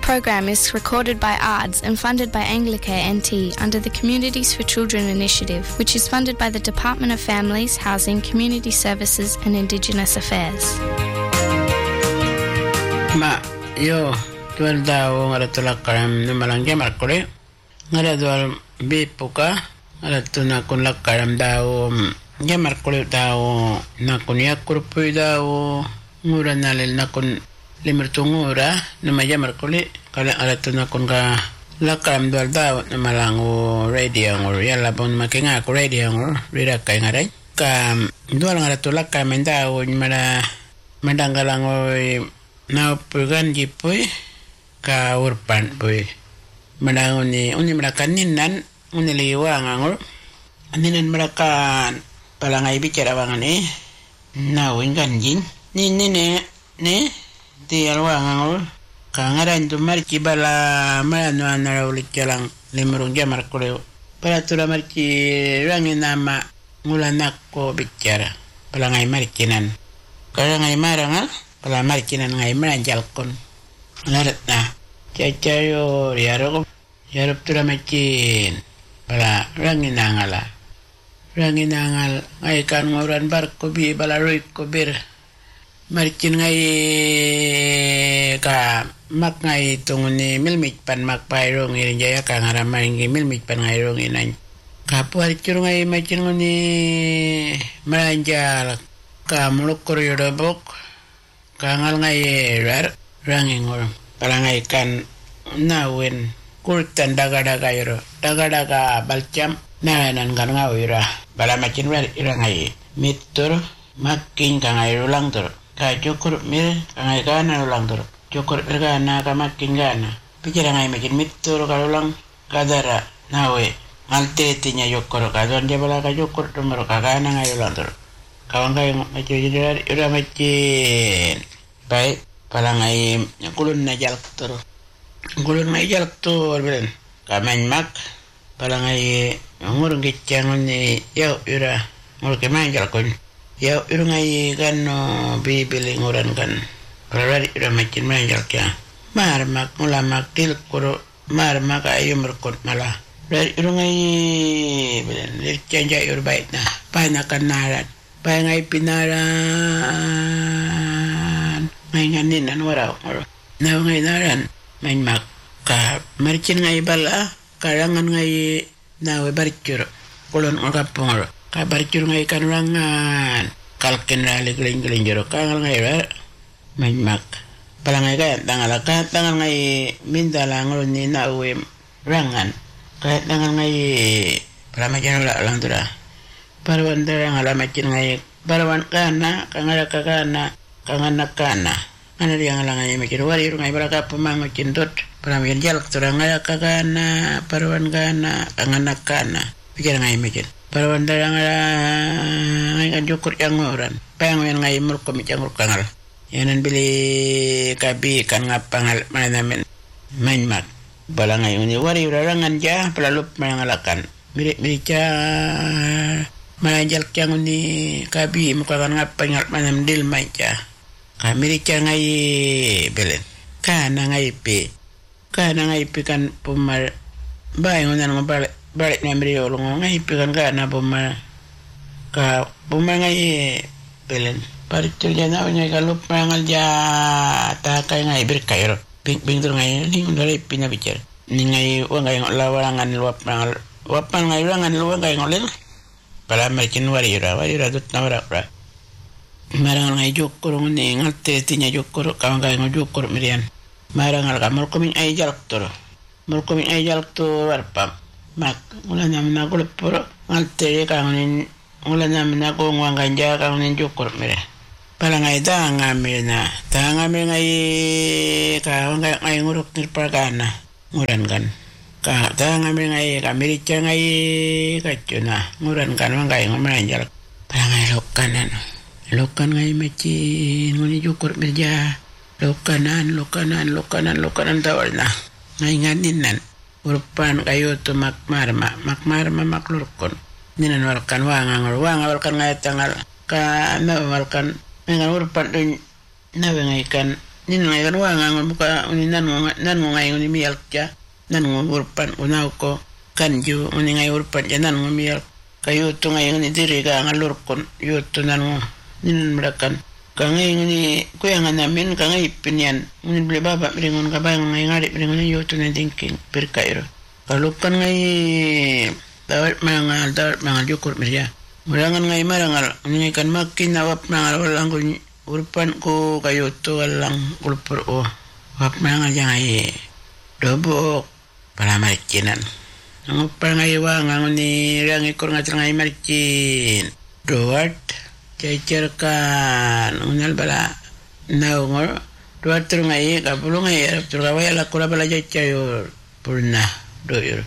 program is recorded by ARDS and funded by Anglicare NT under the Communities for Children initiative, which is funded by the Department of Families, Housing, Community Services and Indigenous Affairs. Yo tual daw ngara tulak karam numalangya markore ngara dual bipuka ngara tuna kun lak karam daw ya markore daw nakun yakurpu daw ngura nalil nakun limertungura namanya markole kala ngara tuna kun ka lak karam dual daw numalangu radio ngor ya labon makinga ko radio ngor rira kay ngare ka dual ngara tulak karam daw mara mandanggalangoy na pugan gipoy ka urpan poy manangon ni uni marakan ninan uni liwa ngangor aninan marakan palangay bicara bangan na wingan jin ni di alwa ngangor ka ngaran tu marci bala malano anara ulit jalang limurung jamar kuleo para tura marci rangin nama ngulanak ko bicara palangay marcinan karangay marangal pala marcinan ngay meranjal kon larat na cacayo yarok tura macin pala rangin nangal ngay kan ngoran barko bi bala roy ko bir marcin ngay ka mak ngay tunguni milmik pan mak pairong irin jaya ka ngaramay ngi milmik pan ngay rong inan kapuar cur ngay macin nguni meranjal ka muluk koryodobok kangal ngay rangin ngor palangay kan nawin kultan daga balcam nanan kan ngawira bala macin ira ngay mitur makin kangay rulang tur ka cukur mir kangay kana rulang tur cukur irgana ka makin gana pikira ngay macin mitur karulang kadara nawe maltetinya yukur kadon dia bala ka cukur tumur ka kana ngay rulang tur kawan kay macin ira macin baik palangay kulun na jalak tur belen kaman mak palangay ngurung gicang ni yaw ira ngur kemay jalakon yaw ira ngay kan bibili nguran kan palari ira macin may jalakya marmak ngulamak tilkuro marmak ayum merkot malah dari ira ngay belen lircanja ira baik na panakan narat ngay pinaran ngay nganin waraw na ngay naran may mak ka marcin ngay bala karangan ngay nawe barcur kulon kapongor ka barcur ngay kanurangan kalken rali geling jero kangal ngay may mak pala ngay kaya tangal ngay mindala ngolon ni nawe rangan kaya tangal ngay pala macin lang tura parawan darang alamacin ngay parawan kana kangala kakana kanganak kana ana dia ngalangay macin wari ngay baraka pamang cindot para macin jalak turang ngala kakana parawan kana kanganak kana pikir ngay macin parawan darang ngay kan jukur yang ngoran pengen ngay murko micang kangal yanan bili kabi kan ngapangal manamen mainmak bala ngay uni wari rarangan ja pelalup mangalakan mirip-mirip malanjal kyang ni kabi mukakan ngapangal manam dil manca kamiri ngay belen kana ngay pe kan pumar bay ngonan balik na mrio long ngay pe kan kana pumar ngay belen paritul jana nya kalup mangal ja ta kay ngay berkairo ping tur ngay ni ndalay pinabicar ni ngay wa ngay lawarangan luap mangal wapan ngay rangan luwa ngay ngolel pala macin wari dut namara marang ngay jukur ni ngalte tinya jukur kawan kay jukur mirian marang al kamur kumin ay jalak tur warpam mak ulan namin ako lepuro ngalte kawan ulan namin ako ngwanganja kawan jukur mire pala ngay tangami ngay kawan kay nguruk nirpagana nguran kan tangami ngay kamiricha ngay kacuna nguran kan ngay ngomanjal palangay lokan ngay macin ngoni jukur mirja lokanan tawal na ngay nganin urpan kayo to makmarma maklurkon ninan walkan walkan ngay tangal ka nawalkan ngay urpan dun nawe ngay kan ngai kan wangang buka uni nan ngai uni mialkja nan urpan unauko kanju uni ngai urpan ja nan mial kayu tu ngai uni diri ka ngalur kon yu tu nan nin merakan kangai uni ku yang namin kangai pinian uni beli baba beringun ka bang ngai ngari beringun yu tu nan dingking berkairo kalau kan ngai dawat mangal jukur mirja murangan ngai marangal uni kan makin nawap mangal walang urpan ko kayo to walang ulpur o wap mangal jangai dobok para marcinan ang upang aywa ngang ni rang ikor ngacer ngai marcin doat cecerkan unal bala naungor doat tur ngai kapulung ngai tur kawai ala kura bala cecer purna doyur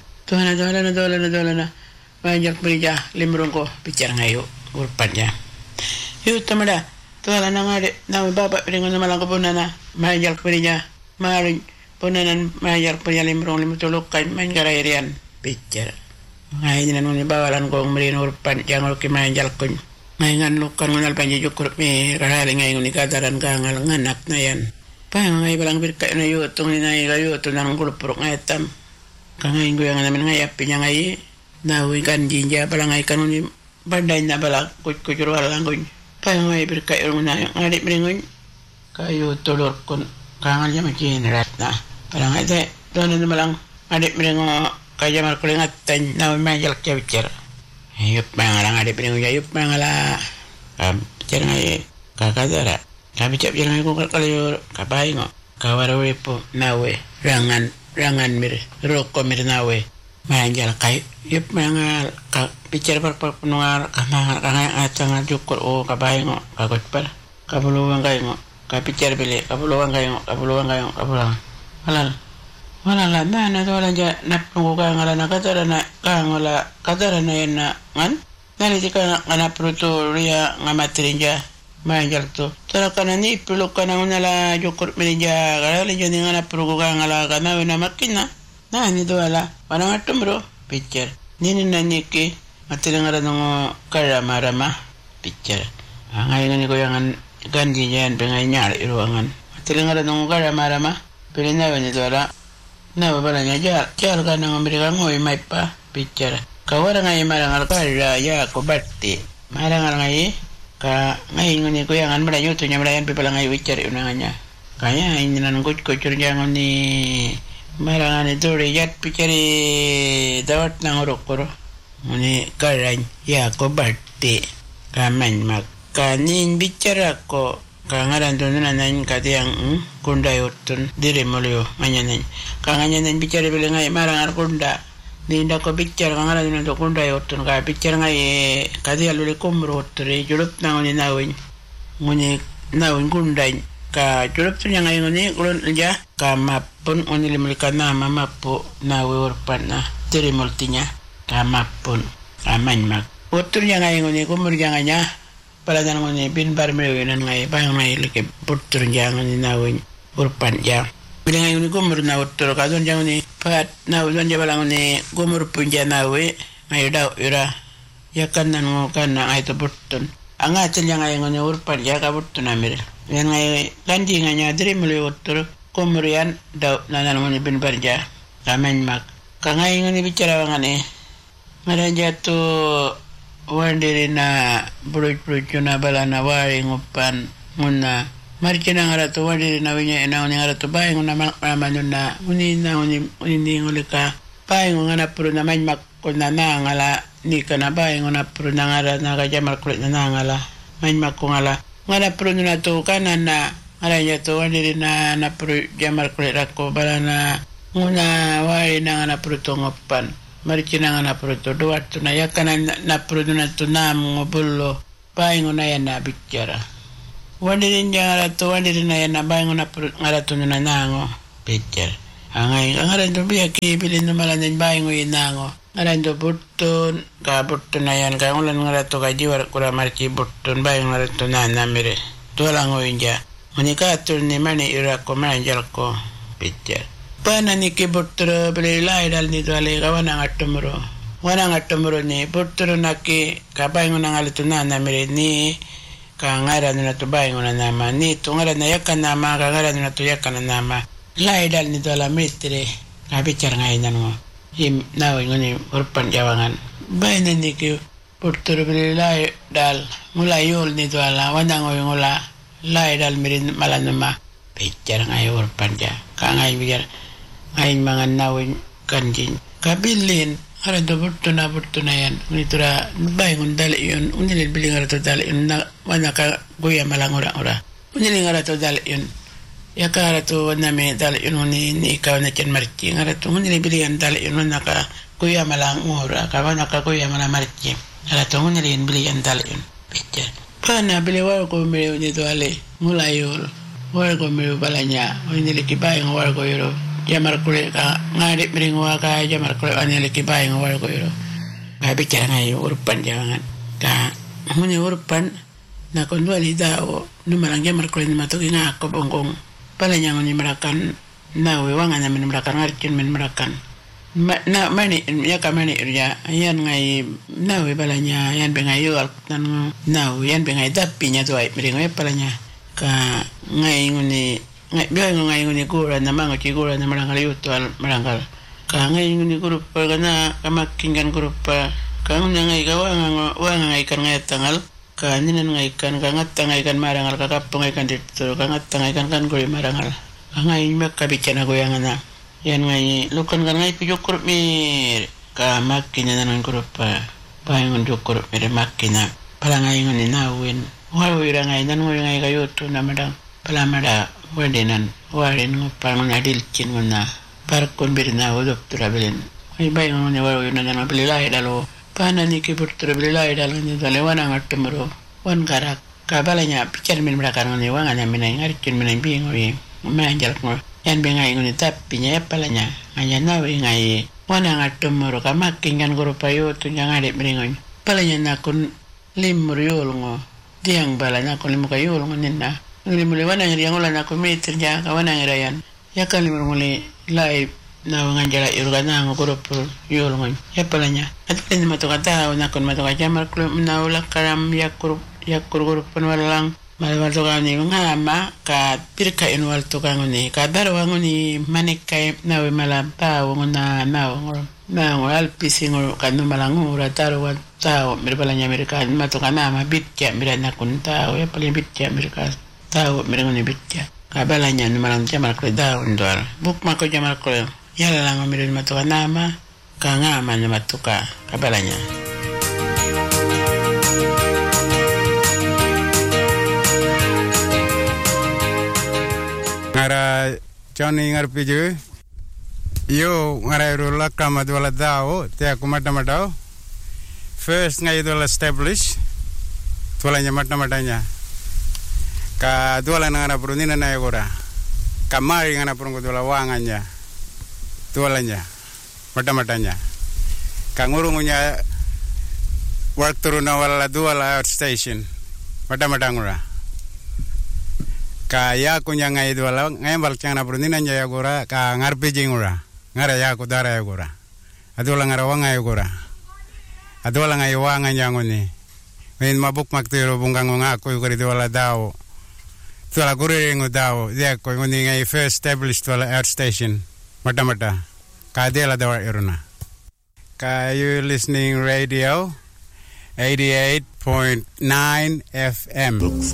Tuhan banyak berija limrung ko bicara ngayo urpannya yuk tamada Tuhan ngade nama bapak dengan nama langkah punana banyak berija maring punanan banyak berija limrung limutulukan main karairian bicara ngayon na nung bawalan kong merin urpan jangan luki banyak kun ngayon lukan ngunal panjang jukur mi karaling ngayon ni kadaran kangal nganak na yan pangai balang birkay na yuk tung ninay kayo tunang kulupurok ngayatam kangain ko yang namin ngayap pinyangay nawi kan jinja balangay kanuni banday na balak kucur walang kun pangay berkay na ngadip ringon kayo tulor kun kangal niya makinerat na balangay de doon na malang ngadip ringon kaya markulingat tan nawi manjalak cewicir yup mangalang ngadip ringon yup mangala bicara ngay kakadara kami cewicir ngay kung kalkalayur kabay ngo kawarawin po nawi rangan mir roko mir nawe manjal kai yup mangal ka bicara par penungar kanang atang jukur o kabay ngo kakot par kabuluang kay ngo ka bicara bili kabuluang kay ngo kabuluang halal na to lang ja napungo ka ngala na katara na yan na ngan naliti ka na pruto ria ngamatrinja manjal to tara kana ni pulok kana unala jukur meninja galali joni ngana prugo ka ngala kana na makina na ni doala parang atumro picture nini naniki matilangara ng karamarama picture ngayon ni ko yang ganji yan pengay nyar iruangan matilangara ng karamarama pilinaw ni doala na babala niya jar ka ng Amerika ngoy may pa picture kawara ngayon marangal ka ya ko batti marangal ngayon ka ngayon ni ko yang marayo to nya marayan pipala ngayon wicari unanganya kaya ini nan kucur jangan ni marangan itu riyat pikiri dawat nang urukuro ni karang ya ko batti kaman makanin bicara ko kangaran doon na nan katiyang kundayotun dire molyo manyanan kanganyanan bicara bilang ay marangar kunda Ninda ko bicara kangaran doon na kundayotun ka bicara ngay katiyang luli kumrotri julop na nguni nawin kunday ka julop to niya ngayon ni kulon niya ka mapun unilimulika na mamapo na wiwarpan na tirimulti niya ka mapun aman mag utol niya ngayon ni kumurya nga niya pala na nguni binbar miliyonan ngayon parang mahilikip utol niya nguni nawin urpan niya bila ngayon ni kumur na utol ka doon niya nguni pat nawin niya pala nguni kumur pun niya nawi ngayon daw ira yakan na ngukan na ay to button ang atin niya ngayon ni urpan niya ka button na miril yan ngayon kandi nga niya diri muli utol kumurian daw na naman ni binbarja kamen mak kangay nga ni bicara nga ni maranja to wandiri na bruj na bala na wari ngupan muna marja na nga rato wandiri na winya ina nga rato bahay nga naman na unina ngulika bahay nga napuro na man mak ko na ngala ni ka na bahay nga napuro na nga na kajamal kulit na ngala man mak ko ngala nga napuro na to kanan na araya to wandiri na napuro jamal kulit ako bala na muna wari na nga napuro to ngupan marja na nga napuro to duwat to na yakan na napuro na to na ngubulo bahay nga na yan na bicara wandiri niya nga rato wandiri na yan na bahay nga napuro nga rato na nango bicara angay ang aran to biya kibilin na malanin bahay nga inango aran to button ka button na yan kaya ulan nga rato ka jiwar kura marci button bahay nga rato na namire to lang o inja Manikatur ni mani ira ko manjal ko picture. Pana ni ki butro beli lai dal ni dale kawana ngatumro. Wana ngatumro ni butro naki kabay ngunang alituna na mire ni ngaran na to bay ngona nama ni to ngaran na yakan nama ngaran na to yakan nama laidal ni to la mitre bicara ngai nanu him nawi ngoni urpan jawangan bay na ni ke portur beli laidal mulai yul ni to la wanang ngola laidal mirin malanama bicara ngai urpan ja ngai biar ngai mangan nawi kanjin kabilin ara do burtuna yan unitura bay ngundal yon unilil bili ngara to dal yon na wanaka goya malangora ora unilil ngara to dal yon yakara to name dal yon ni ka na chen marchi ngara to unilil bili yan dal yon naka goya malangora ka wanaka goya malamarchi ara to unilil bili yan dal yon picture pana bili war ko me ni to ale mulayol war ko me balanya unilil kibay ngwar ko yoro jamar kule ka ngade meringo ka jamar kule anele ki bay ngawal ko yo ba bicara ngai urpan jangan ka muni urpan na kondo ali dao numarang jamar kule ni matoki nga ko bongong pala nyang ni merakan na we wanga na men merakan arkin men merakan na mani ya ka mani ya yan ngai na we balanya yan bengai yo tan na we yan bengai dapinya to ai meringo palanya ka ngai nguni ngai nguni kura na mango chigura na marangal yuto al marangal ka ngai nguni kurupa kana kamakingan kurupa ka ngai ka wanga ngai kan ngai tangal ka ninan ngai kan ngai kan marangal ka kapong ngai kan dito ka ngai kan guri marangal ka ngai makka bichana goyangana yan ngai lukan kan ngai pijuk kurup mir ka makina nan kurupa paingon jukur mir makina pala ngai nguni nawin wawira ngai nan ngai ka yuto na madang pala mada wadenan warin ngopang ngadil kin ngona parkon birna wo doktora belen ay bay ngone waro yuna na belilay dalo pana ni ke doktora belilay dalo ni dale wana ngatemro wan karak kabalanya pikir min merakan ngone wanga na minay ngarkin minay bingo yi manjal ko yan bengay ngone tapinya palanya anya na we ngai wana ngatemro kamakingan guru payo to nyangade mringon palanya na kun limriyol ngo diang balanya kun limukayol ngonena ngili muli wana ngiri yangola na kumitir ja ka wana ngirayan yakal ni muli live na nganjala irugana ngokoropo yolo ngon yapalanya atlen matokata na kon matoka jamar klo na ula karam yakur panwalang malwal to kani ngama ka pirka inwal to kangoni ka darwa ngoni manikai na we malapa ngona na ngol pisingol kanu malangu ratarwa tao mirbalanya mereka matoka na mabitya mirana kun tao yapalnya bitya mereka tahu mereka ni bitya kabalanya ni malam jamar kle daun doar buk mako jamar kle yala lang mirin matuka nama kangama ni matuka kabalanya ngara Johnny ngar piju yo ngara rula kama dola dao te aku mata first ngai dola establish tolanya mata-matanya ka dola ngana prunina na yagora kamari ngana prungo dola wanganya dolanya mata-matanya ka ngurungunya work turuna wala dola outstation mata-matangura ka ya kunya ngai dola ngai balchana prunina nya yagora ka ngarpe jingura ngara ya ku dara yagora adola ngara wanga yagora adola ngai wanganya ngoni men mabuk maktero bungang nga ko yugori dola dao Tuala guring daw dia ko ngoni ngai first established tuala air station mata ka dela daw iruna ka you listening radio 88.9 FM